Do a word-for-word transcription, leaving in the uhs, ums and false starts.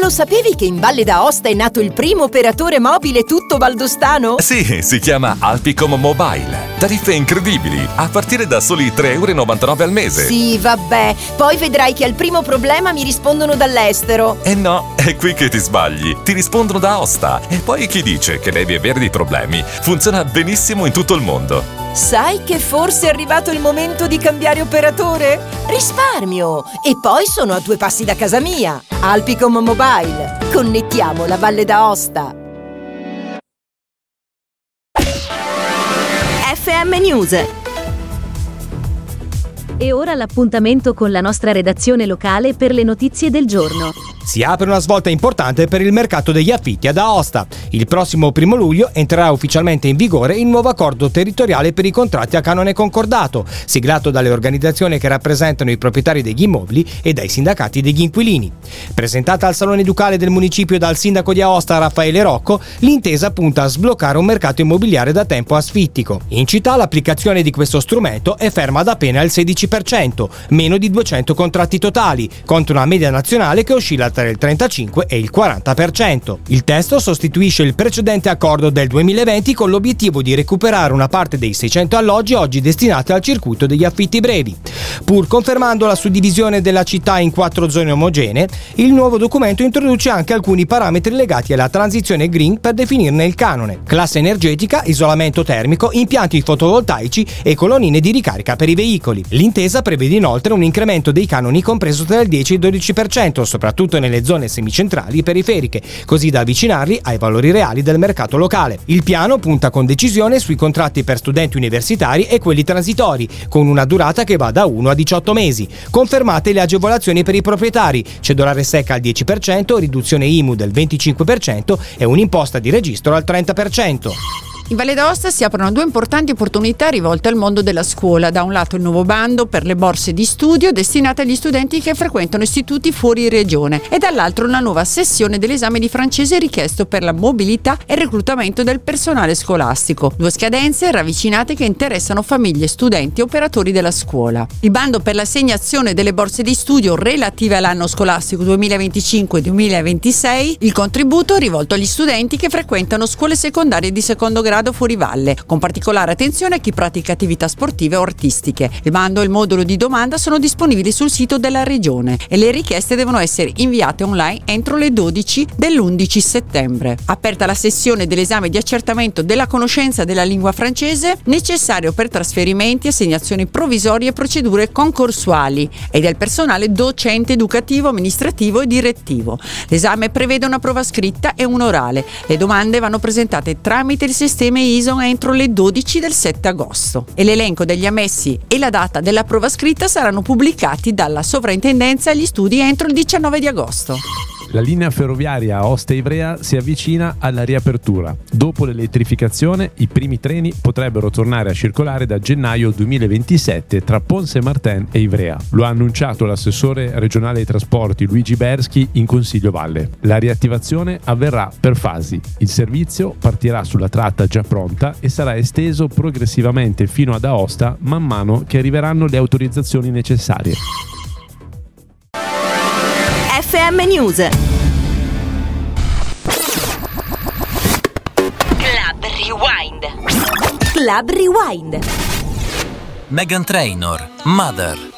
lo sapevi che in Valle d'Aosta è nato il primo operatore mobile tutto valdostano? Sì, si chiama Alpicom Mobile. Tariffe incredibili, a partire da soli tre virgola novantanove euro al mese. Sì, vabbè. Poi vedrai che al primo problema mi rispondono dall'estero. Eh no, è qui che ti sbagli. Ti rispondono da Aosta. E poi chi dice che devi avere dei problemi? Funziona benissimo in tutto il mondo. Sai che forse è arrivato il momento di cambiare operatore? Risparmio! E poi sono a due passi da casa mia. Alpicom Mobile. Connettiamo la Valle d'Aosta. F M News. E ora l'appuntamento con la nostra redazione locale per le notizie del giorno. Si apre una svolta importante per il mercato degli affitti ad Aosta. Il prossimo primo luglio entrerà ufficialmente in vigore il nuovo accordo territoriale per i contratti a canone concordato, siglato dalle organizzazioni che rappresentano i proprietari degli immobili e dai sindacati degli inquilini. Presentata al Salone Ducale del municipio dal sindaco di Aosta Raffaele Rocco, l'intesa punta a sbloccare un mercato immobiliare da tempo asfittico. In città l'applicazione di questo strumento è ferma ad appena il sedici per cento, meno di duecento contratti totali, contro una media nazionale che oscilla tra il trentacinque e il quaranta per cento. Il testo sostituisce il precedente accordo del duemilaventi con l'obiettivo di recuperare una parte dei seicento alloggi oggi destinati al circuito degli affitti brevi. Pur confermando la suddivisione della città in quattro zone omogenee, il nuovo documento introduce anche alcuni parametri legati alla transizione green per definirne il canone: classe energetica, isolamento termico, impianti fotovoltaici e colonnine di ricarica per i veicoli. L'intesa prevede inoltre un incremento dei canoni compreso tra il dieci e il dodici per cento, soprattutto nelle zone semicentrali e periferiche, così da avvicinarli ai valori reali del mercato locale. Il piano punta con decisione sui contratti per studenti universitari e quelli transitori, con una durata che va da uno a diciotto mesi. Confermate le agevolazioni per i proprietari: cedolare secca al dieci per cento, riduzione I M U del venticinque per cento e un'imposta di registro al trenta per cento. In Valle d'Aosta si aprono due importanti opportunità rivolte al mondo della scuola. Da un lato il nuovo bando per le borse di studio destinate agli studenti che frequentano istituti fuori regione e dall'altro una nuova sessione dell'esame di francese richiesto per la mobilità e il reclutamento del personale scolastico. Due scadenze ravvicinate che interessano famiglie, studenti e operatori della scuola. Il bando per l'assegnazione delle borse di studio relative all'anno scolastico duemilaventicinque duemilaventisei, il contributo rivolto agli studenti che frequentano scuole secondarie di secondo grado fuori valle, con particolare attenzione a chi pratica attività sportive o artistiche. Il bando e il modulo di domanda sono disponibili sul sito della regione e le richieste devono essere inviate online entro le dodici dell'undici settembre. Aperta la sessione dell'esame di accertamento della conoscenza della lingua francese necessario per trasferimenti, assegnazioni provvisorie e procedure concorsuali e del personale docente, educativo, amministrativo e direttivo. L'esame prevede una prova scritta e un orale. Le domande vanno presentate tramite il sistema I S O N entro le dodici del sette agosto e l'elenco degli ammessi e la data della prova scritta saranno pubblicati dalla Sovrintendenza agli Studi entro il diciannove di agosto. La linea ferroviaria Aosta-Ivrea si avvicina alla riapertura. Dopo l'elettrificazione, i primi treni potrebbero tornare a circolare da gennaio duemilaventisette tra Ponce-Martin e Ivrea. Lo ha annunciato l'assessore regionale ai trasporti Luigi Berschi in Consiglio Valle. La riattivazione avverrà per fasi. Il servizio partirà sulla tratta già pronta e sarà esteso progressivamente fino ad Aosta man mano che arriveranno le autorizzazioni necessarie. F M News. Club Rewind. Club Rewind. Meghan Trainor, Mother.